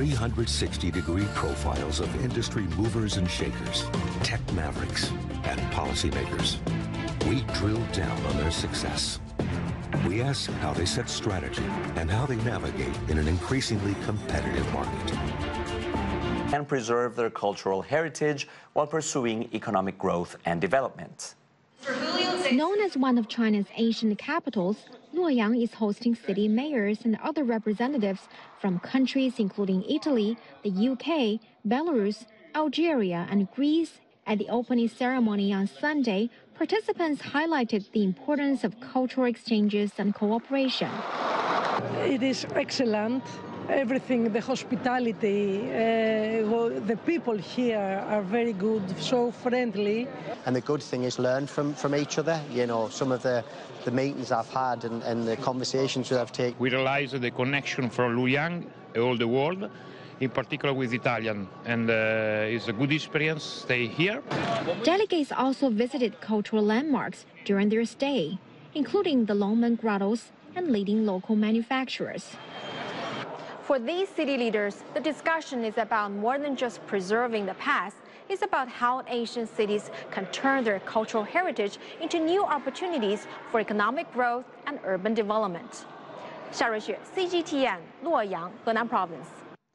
360-degree profiles of industry movers and shakers, tech mavericks, and policymakers. We drill down on their success. We ask how they set strategy and how they navigate in an increasingly competitive market. And preserve their cultural heritage while pursuing economic growth and development. Known as one of China's ancient capitals, Luoyang is hosting city mayors and other representatives from countries including Italy, the UK, Belarus, Algeria, and Greece. At the opening ceremony on Sunday, participants highlighted the importance of cultural exchanges and cooperation. It is excellent. Everything, the hospitality, the people here are very good, so friendly. And the good thing is learn from each other. You know, some of the meetings I've had and the conversations that I've taken. We realize the connection from Luoyang all the world, in particular with Italian, and it's a good experience stay here. Delegates also visited cultural landmarks during their stay, including the Longmen Grottos and leading local manufacturers. For these city leaders, the discussion is about more than just preserving the past. It's about how ancient cities can turn their cultural heritage into new opportunities for economic growth and urban development. 夏瑞雪 CGTN 洛阳 Henan Province.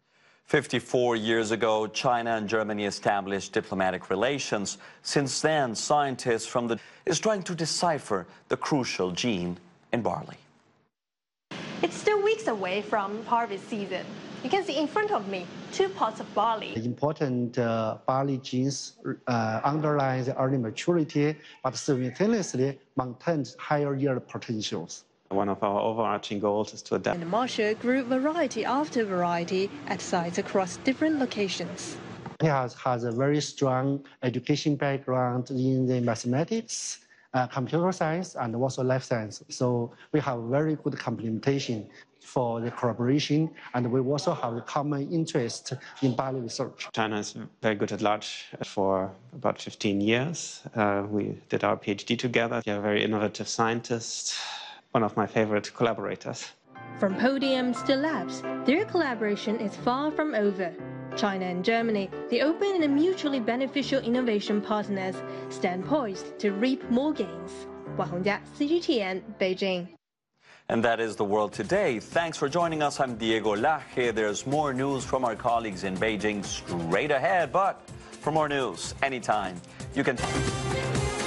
54 years ago, China and Germany established diplomatic relations. Since then, scientists from the is trying to decipher the crucial gene in barley. It's still weeks away from harvest season. You can see in front of me 2 pots of barley. Important barley genes underline the early maturity, but simultaneously maintains higher yield potentials. One of our overarching goals is to adapt. And Marshall grew variety after variety at sites across different locations. He has a very strong education background in the mathematics, computer science, and also life science. So we have very good complementation for the collaboration, and we also have a common interest in barley research. China is very good at large for about 15 years. We did our PhD together. We are very innovative scientists, one of my favorite collaborators. From podiums to labs, their collaboration is far from over. China and Germany, the open and mutually beneficial innovation partners, stand poised to reap more gains. Wang Hongjia, CGTN, Beijing. And that is the world today. Thanks for joining us. I'm Diego Laje. There's more news from our colleagues in Beijing straight ahead. But for more news anytime, you can...